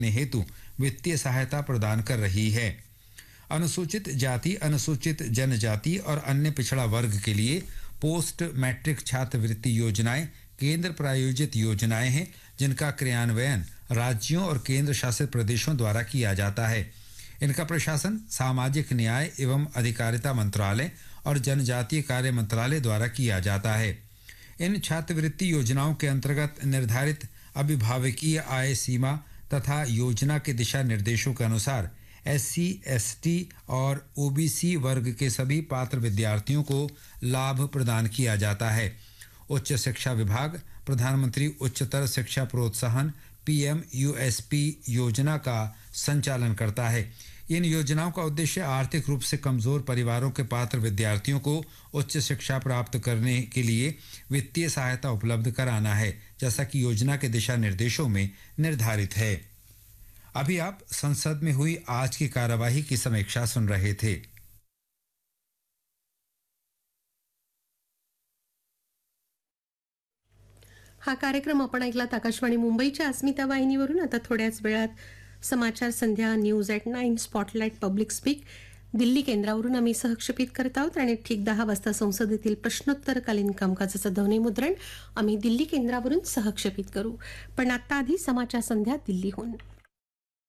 हेतु वित्तीय सहायता प्रदान कर रही है। अनुसूचित जाति, अनुसूचित जनजाति और अन्य पिछड़ा वर्ग के लिए पोस्ट मैट्रिक छात्रवृत्ति योजनाएं केंद्र प्रायोजित योजनाएं हैं, जिनका क्रियान्वयन राज्यों और केंद्र शासित प्रदेशों द्वारा किया जाता है। इनका प्रशासन सामाजिक न्याय एवं अधिकारिता मंत्रालय और जनजातीय कार्य मंत्रालय द्वारा किया जाता है। इन छात्रवृत्ति योजनाओं के अंतर्गत निर्धारित अभिभावकीय आय सीमा तथा योजना के दिशा निर्देशों के अनुसार SC, ST और OBC वर्ग के सभी पात्र विद्यार्थियों को लाभ प्रदान किया जाता है। उच्च शिक्षा विभाग प्रधानमंत्री उच्चतर शिक्षा प्रोत्साहन PMUSP योजना का संचालन करता है। इन योजनाओं का उद्देश्य आर्थिक रूप से कमजोर परिवारों के पात्र विद्यार्थियों को उच्च शिक्षा प्राप्त करने के लिए वित्तीय सहायता उपलब्ध कराना है, जैसा कि योजना के दिशा निर्देशों में निर्धारित है। अभी आप संसद में हुई आज की कार्यवाही की समीक्षा सुन रहे थे। हा कार्यक्रम आपण ऐकलात आकाशवाणी मुंबईच्या अस्मिता वाहिनीवरून। आता थोड्याच वेळात समाचार संध्या news at 9 spotlight public speak Delhi केंद्रावरून आम्ही सहक्षेपित करत आहोत आणि ठीक 10 वाजता संसदेतील प्रश्नोत्तरकालीन कामकाजाचं ध्वनिमुद्रण आम्ही दिल्ली केंद्रावरून सहक्षेपित करू। पण आता आधी समाचार संध्या दिल्लीहून।